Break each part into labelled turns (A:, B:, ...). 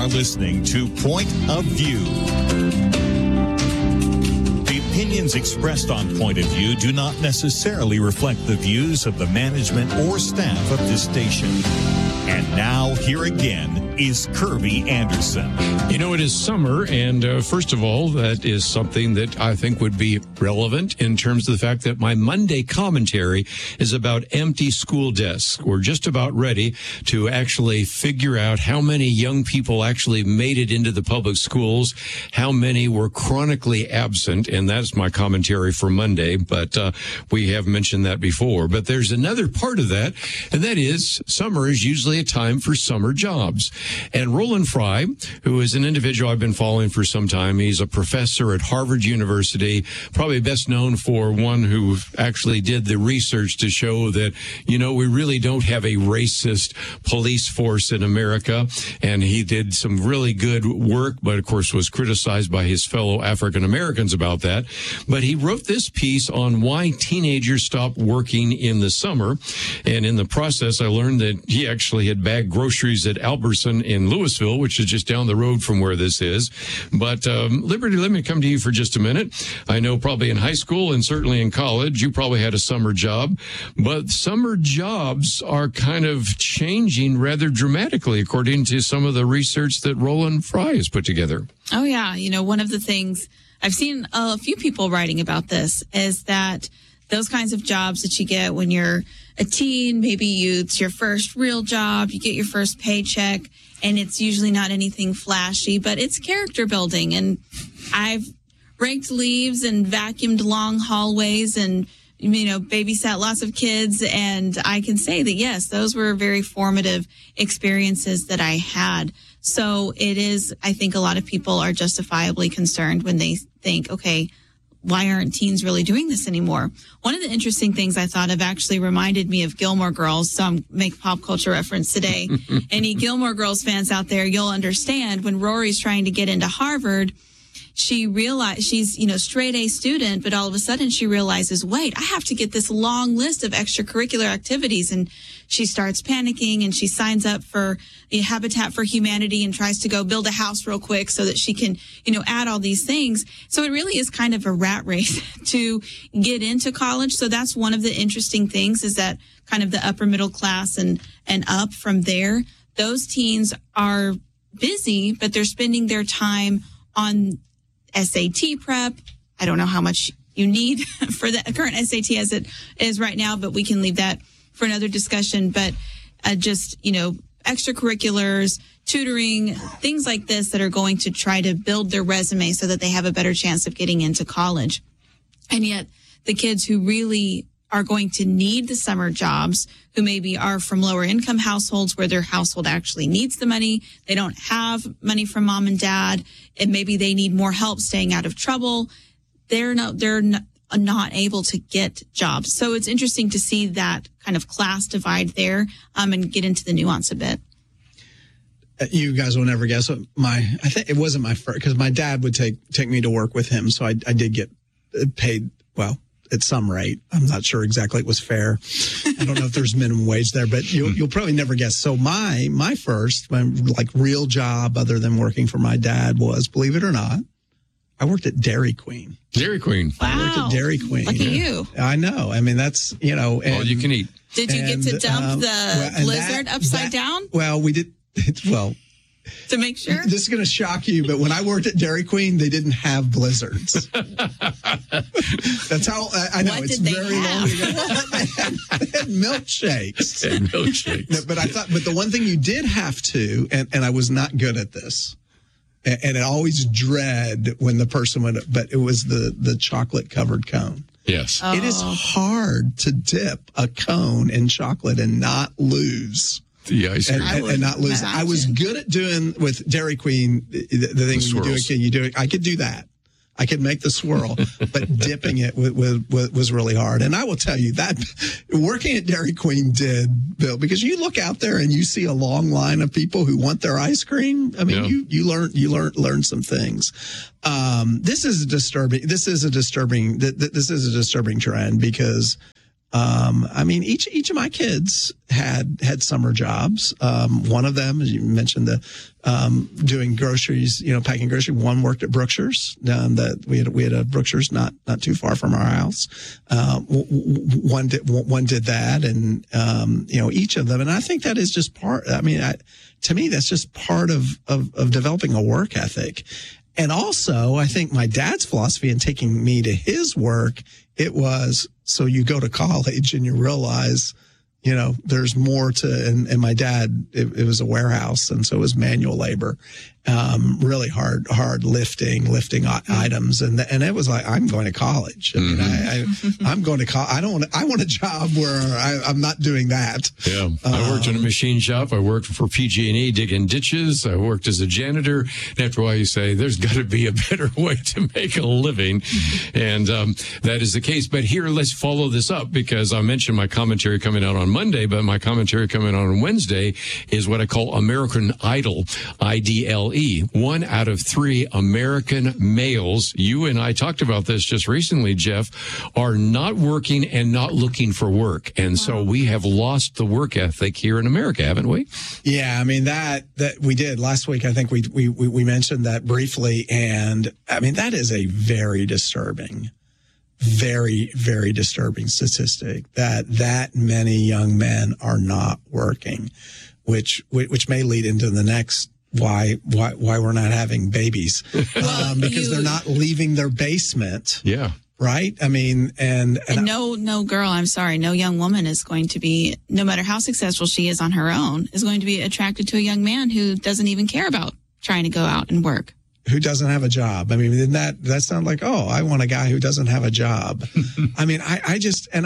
A: are listening to Point of View. The opinions expressed on Point of View do not necessarily reflect the views of the management or staff of this station. And now, here again is Kirby Anderson.
B: You know, it is summer, and first of all, that is something that I think would be relevant in terms of the fact that my Monday commentary is about empty school desks. We're just about ready to actually figure out how many young people actually made it into the public schools, how many were chronically absent, and that's my commentary for Monday, but we have mentioned that before. But there's another part of that, and that is summer is usually a time for summer jobs. And Roland Frey, who is an individual I've been following for some time, he's a professor at Harvard University, probably best known for one who actually did the research to show that, you know, we really don't have a racist police force in America. And he did some really good work, but of course was criticized by his fellow African Americans about that. But he wrote this piece on why teenagers stop working in the summer. And in the process, I learned that he actually had bagged groceries at Albertson in Louisville, which is just down the road from where this is. But Liberty, let me come to you for just a minute. I know probably in high school and certainly in college, you probably had a summer job, but summer jobs are kind of changing rather dramatically, according to some of the research that Roland Frey has put together.
C: Oh, yeah. You know, one of the things I've seen a few people writing about this is that those kinds of jobs that you get when you're a teen, maybe it's your first real job, you get your first paycheck, and it's usually not anything flashy, but it's character building. And I've raked leaves and vacuumed long hallways and, you know, babysat lots of kids. And I can say that, yes, those were very formative experiences that I had. So it is, I think a lot of people are justifiably concerned when they think, okay, why aren't teens really doing this anymore? One of the interesting things I thought of actually reminded me of Gilmore Girls. So I'm make pop culture reference today. Any Gilmore Girls fans out there, you'll understand when Rory's trying to get into Harvard, she realized she's, you know, straight A student, but all of a sudden she realizes, wait, I have to get this long list of extracurricular activities. And she starts panicking and she signs up for the Habitat for Humanity and tries to go build a house real quick so that she can, you know, add all these things. So it really is kind of a rat race to get into college. So that's one of the interesting things is that kind of the upper middle class and up from there, those teens are busy, but they're spending their time on SAT prep. I don't know how much you need for the current SAT as it is right now, but we can leave that for another discussion. But just, you know, extracurriculars, tutoring, things like this that are going to try to build their resume so that they have a better chance of getting into college. And yet the kids who really are going to need the summer jobs, who maybe are from lower income households where their household actually needs the money. They don't have money from mom and dad, and maybe they need more help staying out of trouble. They're not able to get jobs. So it's interesting to see that kind of class divide there, and get into the nuance a bit.
D: You guys will never guess. I think it wasn't my first, because my dad would take me to work with him. So I did get paid, well, at some rate. I'm not sure exactly it was fair. I don't know if there's minimum wage there, but you'll probably never guess. So my first like real job other than working for my dad was, believe it or not, I worked at Dairy Queen.
B: Dairy Queen.
C: Wow.
D: I worked at Dairy Queen.
C: Look at you.
D: I know. I mean, that's, you know.
B: All you can eat.
C: Did you get to dump the blizzard upside down?
D: Well, we did. Well,
C: to make sure?
D: This is going to shock you, but when I worked at Dairy Queen, they didn't have blizzards. That's how I know.
C: What
D: it's
C: did they
D: very
C: have?
D: long ago. They had milkshakes.
B: Milkshakes.
D: But the one thing you did have to, and I was not good at this, and I always dread when the person went, but it was the chocolate covered cone.
B: Yes.
C: Oh.
D: It is hard to dip a cone in chocolate and not lose.
B: The ice cream.
D: And not lose. I was good at doing with Dairy Queen the thing you do it. I could do that. I could make the swirl, but dipping it was really hard. And I will tell you that working at Dairy Queen did, Bill, because you look out there and you see a long line of people who want their ice cream. I mean, you learn some things. This is a disturbing trend because I mean, each of my kids had summer jobs. One of them, as you mentioned, doing groceries, packing groceries. One worked at Brookshire's. That we had a Brookshire's not too far from our house. One did that, and each of them. And I think that is just part. I mean, to me, that's just part of developing a work ethic. And also, I think my dad's philosophy in taking me to his work, it was, so you go to college and you realize, there's more to, and my dad, it was a warehouse. And so it was manual labor, really hard lifting items. And it was like, I'm going to college. I mean, I'm going to college. I want a job where I'm not doing that.
B: Yeah. I worked in a machine shop. I worked for PG&E digging ditches. I worked as a janitor. After a while, you say, there's got to be a better way to make a living. And that is the case. But here, let's follow this up, because I mentioned my commentary coming out on Monday, but my commentary coming out on Wednesday is what I call American Idol, IDLE. 1 out of 3 American males, you and I talked about this just recently, Jeff, are not working and not looking for work. And so we have lost the work ethic here in America, haven't we?
D: Yeah, I mean, that we did last week. I think we mentioned that briefly. And I mean, that is a very disturbing, very, very disturbing statistic that many young men are not working, which may lead into the next why we're not having babies, because they're not leaving their basement.
B: Yeah.
D: Right. I mean, and
C: no girl, I'm sorry, no young woman is going to be, no matter how successful she is on her own, is going to be attracted to a young man who doesn't even care about trying to go out and work.
D: Who doesn't have a job. I mean, didn't that sound like, oh, I want a guy who doesn't have a job. I mean, I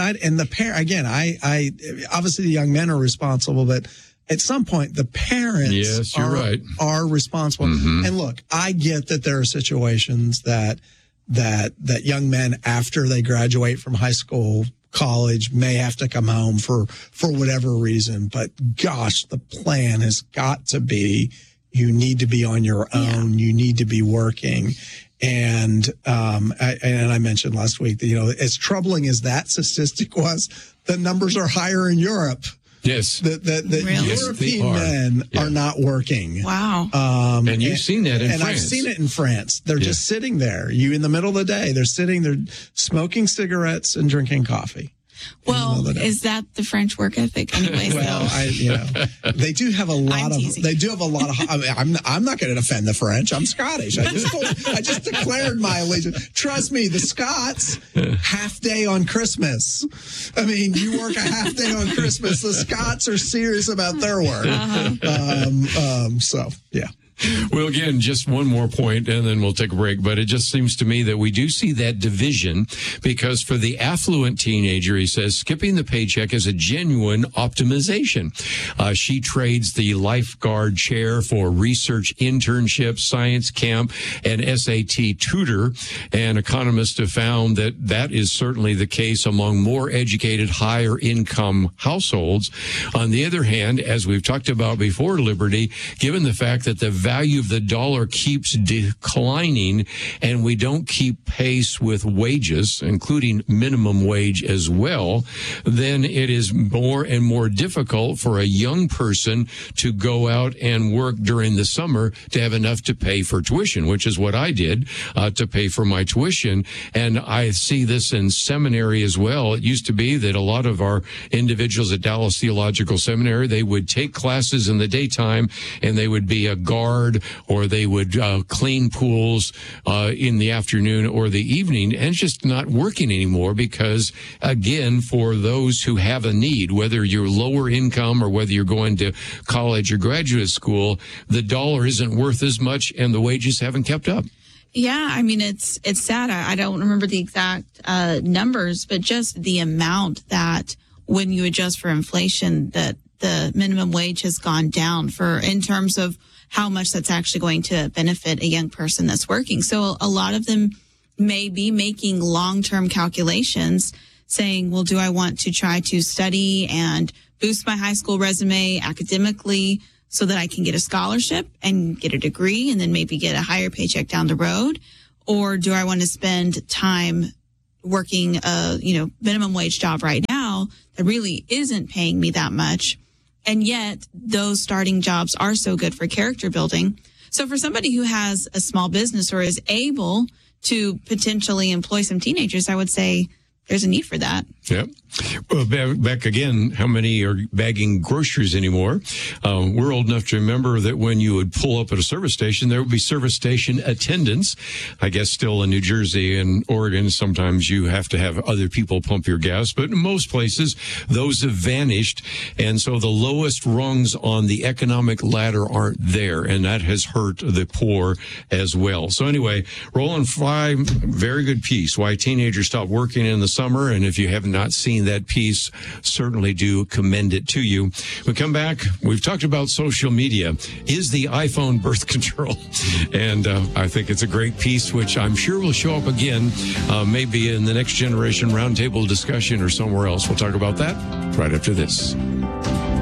D: obviously the young men are responsible, but at some point the parents are responsible. And look, I get that there are situations that young men, after they graduate from high school, college, may have to come home for whatever reason. But gosh, the plan has got to be, you need to be on your own. Yeah. You need to be working. And I mentioned last week that, as troubling as that statistic was, the numbers are higher in Europe.
B: Yes.
D: That really? European men are not working.
C: Wow.
B: And you've seen that in France.
D: And I've seen it in France. They're just sitting there. You in the middle of the day, they're smoking cigarettes and drinking coffee.
C: Well, is that the French work ethic anyway?
D: Well, they do have a lot I'm not going to defend the French. I'm Scottish. I just declared my allegiance. Trust me, the Scots, half day on Christmas. I mean, you work a half day on Christmas. The Scots are serious about their work. So, yeah.
B: Well, again, just one more point, and then we'll take a break. But it just seems to me that we do see that division, because for the affluent teenager, he says, skipping the paycheck is a genuine optimization. She trades the lifeguard chair for research internship, science camp, and SAT tutor. And economists have found that is certainly the case among more educated, higher income households. On the other hand, as we've talked about before, Liberty, given the fact that the value of the dollar keeps declining and we don't keep pace with wages, including minimum wage as well, then it is more and more difficult for a young person to go out and work during the summer to have enough to pay for tuition, which is what I did to pay for my tuition. And I see this in seminary as well. It used to be that a lot of our individuals at Dallas Theological Seminary, they would take classes in the daytime and they would be a guard, or they would clean pools in the afternoon or the evening, and just not working anymore because, again, for those who have a need, whether you're lower income or whether you're going to college or graduate school, the dollar isn't worth as much and the wages haven't kept up.
C: Yeah, I mean, it's sad. I don't remember the exact numbers, but just the amount that when you adjust for inflation, that the minimum wage has gone down in terms of how much that's actually going to benefit a young person that's working. So a lot of them may be making long-term calculations saying, well, do I want to try to study and boost my high school resume academically so that I can get a scholarship and get a degree and then maybe get a higher paycheck down the road? Or do I want to spend time working a minimum wage job right now now that really isn't paying me that much. And yet those starting jobs are so good for character building. So for somebody who has a small business or is able to potentially employ some teenagers, I would say there's a need for that.
B: Yep. Well, back again, how many are bagging groceries anymore? We're old enough to remember that when you would pull up at a service station, there would be service station attendants. I guess still in New Jersey and Oregon, sometimes you have to have other people pump your gas, but in most places, those have vanished. And so the lowest rungs on the economic ladder aren't there, and that has hurt the poor as well. So anyway, Roland Frye, very good piece, Why Teenagers Stop Working in the Summer. And if you have not seen that piece, certainly do commend it to you. We come back. We've talked about social media. Is the iPhone birth control? And I think it's a great piece, which I'm sure will show up again, maybe in the Next Generation Roundtable discussion or somewhere else. We'll talk about that right after this.